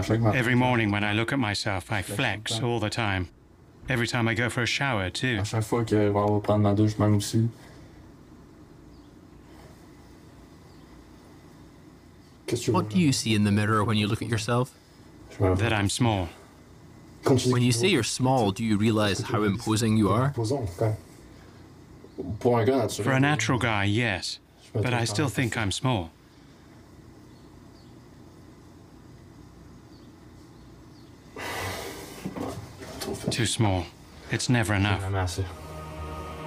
Every morning when I look at myself, I flex all the time. Every time I go for a shower, too. À chaque fois que je vais prendre ma douche, même aussi. What do you see in the mirror when you look at yourself? That I'm small. When you say you're small, do you realize how imposing you are? For a natural guy, yes. But I still think I'm small. Too small. It's never enough.